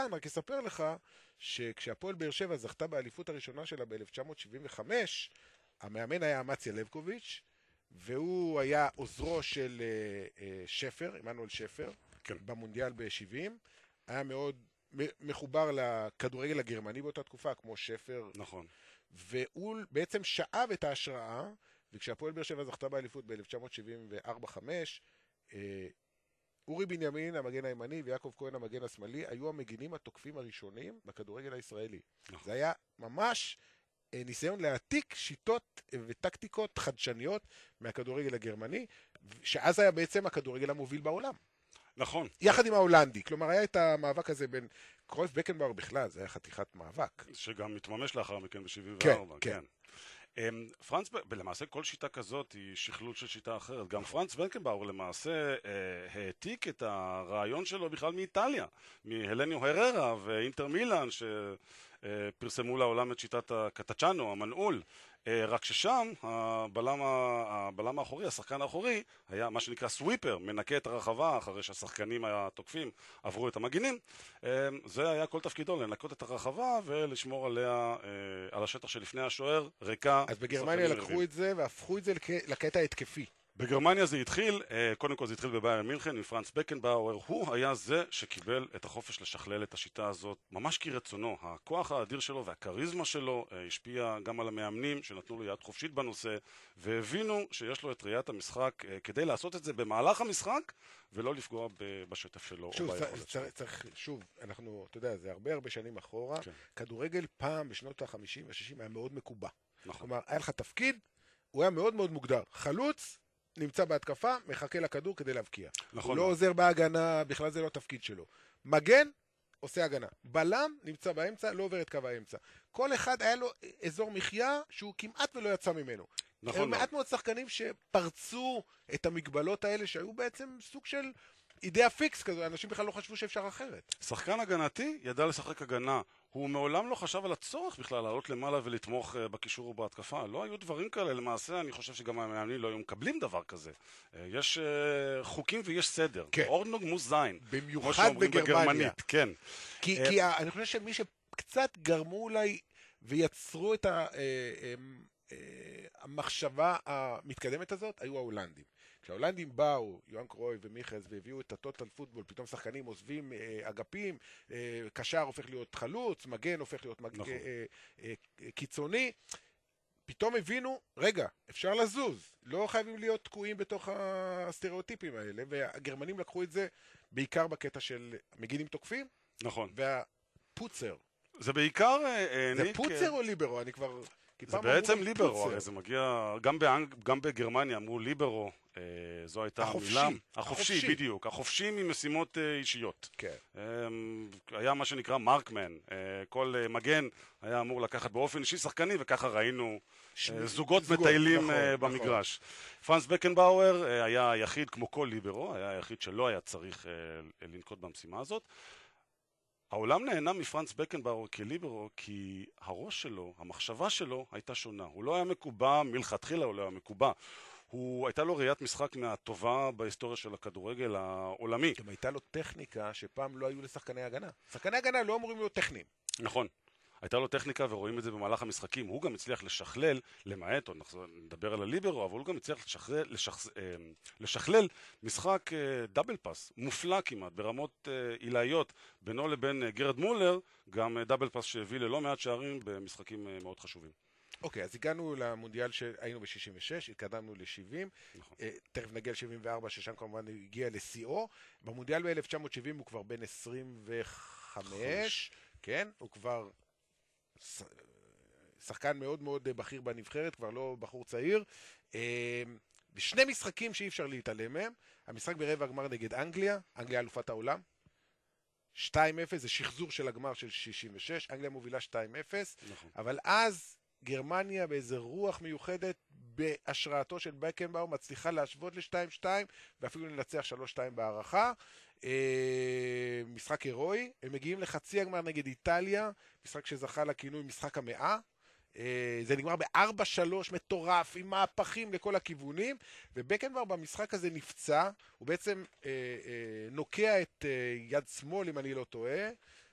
רק אספר לך שכשהפועל באר שבע זכתה באליפות הראשונה שלה ב-1975, המאמן היה אמציה לבקוביץ', והוא היה עוזרו של שפר, עמנואל שפר, כן. במונדיאל ב-70. היה מאוד מחובר לכדורגל הגרמני באותה תקופה, כמו שפר. נכון. והוא בעצם שאב את ההשראה, וכשהפועל באר שבע זכתה באליפות ב-1974-5, אורי בנימין, המגן הימני, ויעקב כהן, המגן השמאלי, היו המגינים התוקפים הראשונים בכדורגל הישראלי. נכון. זה היה ממש ניסיון להעתיק שיטות וטקטיקות חדשניות מהכדורגל הגרמני, שאז היה בעצם הכדורגל המוביל בעולם. נכון. יחד עם ההולנדי. כלומר, היה את המאבק הזה בין קרויף בקנבאואר בכלל, זה היה חתיכת מאבק. שגם מתממש לאחר מכן ב-74. כן, כן. פרנץ, למעשה כל שיטה כזאת היא שכלול של שיטה אחרת. גם פרנץ בקנבאואר למעשה העתיק את הרעיון שלו בכלל מאיטליה, מהלניו הררה ואינטר מילאן שפרסמו לעולם את שיטת הקטצ'אנו, המנעול. רק ששם הבלם האחורי, השחקן האחורי, היה מה שנקרא סוויפר, מנקה את הרחבה אחרי שהשחקנים התוקפים עברו את המגינים. זה היה כל תפקידו, לנקות את הרחבה ולשמור עליה, על השטח שלפני השוער, ריקה. אז בגרמניה לקחו את זה והפכו את זה לקטע התקפי. בגרמניה זה התחיל, קודם כל זה התחיל בביירן מינכן עם פרנץ בקנבאואר, הוא היה זה שקיבל את החופש לשכלל את השיטה הזאת ממש כרצונו. הכוח האדיר שלו והכריזמה שלו השפיע גם על המאמנים שנתנו לו יד חופשית בנושא, והבינו שיש לו את ראיית המשחק כדי לעשות את זה במהלך המשחק ולא לפגוע בשטף שלו. שוב, שוב, אנחנו, אתה יודע, זה הרבה שנים אחורה, כן. כדורגל פעם בשנות ה-50 וה-60 היה מאוד מקובע. נכון. כלומר, היה לך תפקיד, הוא היה מאוד מאוד מוגדר. חלוץ, נמצא בהתקפה, מחכה לכדור כדי להבקיע. נכון. הוא לא עוזר בהגנה, בכלל זה לא תפקיד שלו. מגן, עושה הגנה. בלם, נמצא באמצע, לא עובר את קו האמצע. כל אחד היה לו אזור מחיה שהוא כמעט ולא יצא ממנו. נכון. מעט מאוד שחקנים שפרצו את המגבלות האלה, שהיו בעצם סוג של אידאה פיקס כזו, אנשים בכלל לא חשבו שאפשר אחרת. שחקן הגנתי ידע לשחק הגנה. הוא מעולם לא חשב על הצורך בכלל לעלות למעלה ולתמוך בקישור ובהתקפה. לא היו דברים כאלה. למעשה, אני חושב שגם המאמנים לא היו מקבלים דבר כזה. יש חוקים ויש סדר. כן. אורדנוג מוס זין. במיוחד בגרמניה. כן. כי אני חושב שמי שקצת גרמו אולי ויצרו את המחשבה המתקדמת הזאת, היו ההולנדים. כשההולנדים באו, יוהאן קרויף ומיכלס, והביאו את הטוטל פוטבול, פתאום שחקנים עוזבים אגפים, קשר הופך להיות חלוץ, מגן הופך להיות נכון. קיצוני, פתאום הבינו, רגע, אפשר לזוז, לא חייבים להיות תקועים בתוך הסטריאוטיפים האלה, והגרמנים לקחו את זה בעיקר בקטע של מגינים תוקפים, נכון. והפוצר. זה בעיקר... זה פוצר או ליברו? אני כבר... זה בעצם ליברו, הרי זה מגיע, גם בגרמניה אמרו ליברו, זו הייתה המילה. החופשי, בדיוק. החופשי ממשימות אישיות. כן. היה מה שנקרא מרקמן. כל מגן היה אמור לקחת באופן אישי שחקני, וככה ראינו זוגות מטיילים במגרש. פרנץ בקנבאואר היה היחיד, כמו כל ליברו, היה היחיד שלא היה צריך לנקוט במשימה הזאת. העולם נהנה מפרנץ בקנבאואר כליברו כי הראש שלו, המחשבה שלו הייתה שונה. הוא לא היה מקובע, מלכתחילה הוא לא היה מקובע. הייתה לו ראיית משחק מהטובה בהיסטוריה של הכדורגל העולמי. גם הייתה לו טכניקה שפעם לא היו לשחקני הגנה. שחקני הגנה לא אמורים להיות טכניים. נכון. הייתה לו טכניקה ורואים את זה במהלך המשחקים. הוא גם הצליח לשכלל, למעט, עוד נדבר על הליברו, אבל הוא גם הצליח לשכלל משחק דאבל פאס, מופלא כמעט, ברמות עילאיות בינו לבין גרד מולר, גם דאבל פאס שהביא ללא מעט שערים במשחקים מאוד חשובים. אוקיי, אז הגענו למונדיאל שהיינו ב-66, התקדמנו ל-70, נכון. תכף נגיע ל-74, ששם כמובן הגיע לשיאו. במונדיאל ב-1970 הוא כבר בן 25, כן? הוא כבר שחקן מאוד מאוד בכיר בנבחרת, כבר לא בחור צעיר. בשני משחקים שאי אפשר להתעלם מהם, המשחק ברבע הגמר נגד אנגליה, אנגליה אלופת העולם, 2-0, זה שחזור של הגמר של 66, אנגליה מובילה 2-0, נכון. אבל אז גרמניה באיזה רוח מיוחדת בהשראתו של בקנבאואר מצליחה להשוות ל-2-2 ואפילו לנצח 3-2 בהערכה. משחק הירואי, הם מגיעים לחצי הגמר נגד איטליה, משחק שזכה לכינוי משחק המאה. זה נגמר ב-4-3 מטורף עם מהפכים לכל הכיוונים, ובקנבאואר במשחק הזה נפצע, הוא בעצם נוקע את יד שמאל אם אני לא טועה,